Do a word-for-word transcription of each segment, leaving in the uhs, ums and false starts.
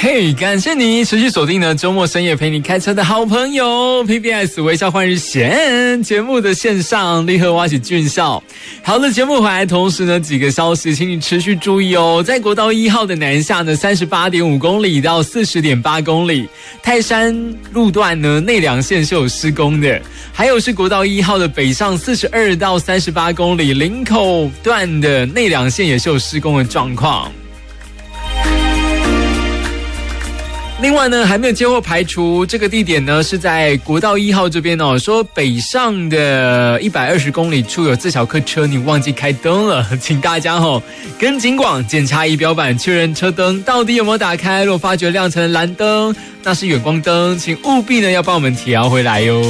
嘿，感谢你持续锁定呢周末深夜陪你开车的好朋友 P B S 微笑换日线节目的线上立刻挖起俊校。好的，节目回来，同时呢几个消息请你持续注意哦。在国道一号的南下呢 三十八点五公里到 四十点八公里，泰山路段呢内两线是有施工的，还有是国道一号的北上四十二到三十八公里，林口段的内两线也是有施工的状况。另外呢，还没有接获排除，这个地点呢是在国道一号这边哦。说北上的一百二十公里处有自小客车，你忘记开灯了，请大家哦跟警广检查仪表板确认车灯到底有没有打开。如果发觉亮成蓝灯，那是远光灯，请务必呢要帮我们调回来哟。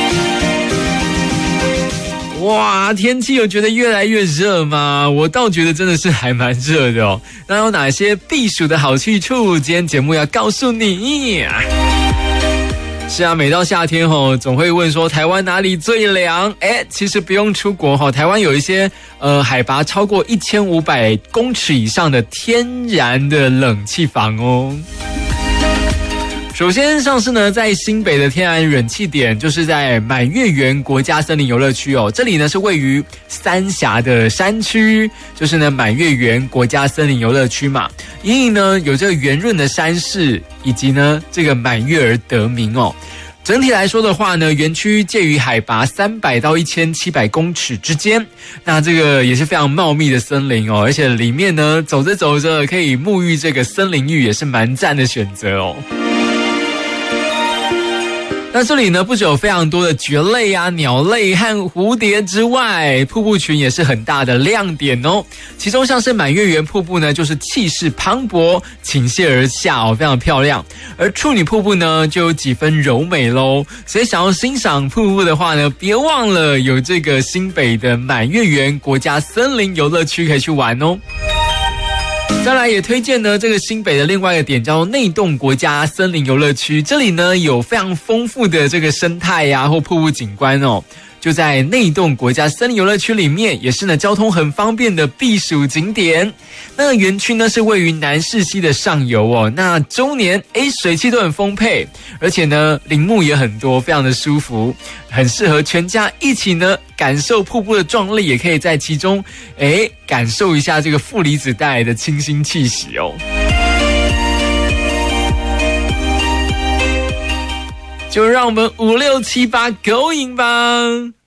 哇，天气有觉得越来越热吗？我倒觉得真的是还蛮热的哦。那有哪些避暑的好去处？今天节目要告诉你。是啊，每到夏天吼，总会问说台湾哪里最凉？哎，其实不用出国吼，台湾有一些呃海拔超过一千五百公尺以上的天然的冷气房哦。首先上市呢，在新北的天然冷气点，就是在满月园国家森林游乐区哦。这里呢是位于三峡的山区，就是呢满月园国家森林游乐区嘛。因为呢有这个圆润的山势，以及呢这个满月而得名哦。整体来说的话呢，园区介于海拔三百到一千七百公尺之间，那这个也是非常茂密的森林哦，而且里面呢走着走着可以沐浴这个森林浴，也是蛮赞的选择哦。那这里呢，不只有非常多的蕨类啊、鸟类和蝴蝶之外，瀑布群也是很大的亮点哦。其中像是满月园瀑布呢，就是气势磅礴，倾泻而下哦，非常漂亮。而处女瀑布呢，就有几分柔美喽。所以想要欣赏瀑布的话呢，别忘了有这个新北的满月园国家森林游乐区可以去玩哦。再来也推荐呢，这个新北的另外一个点叫内洞国家森林游乐区，这里呢有非常丰富的这个生态呀、啊、或瀑布景观哦。就在内洞国家森林游乐区里面，也是呢交通很方便的避暑景点。那园区呢是位于南势溪的上游哦，那周年诶水汽都很丰沛，而且呢林木也很多，非常的舒服，很适合全家一起呢感受瀑布的壮丽，也可以在其中诶感受一下这个负离子带来的清新气息哦。就让我们五六七八 going 吧。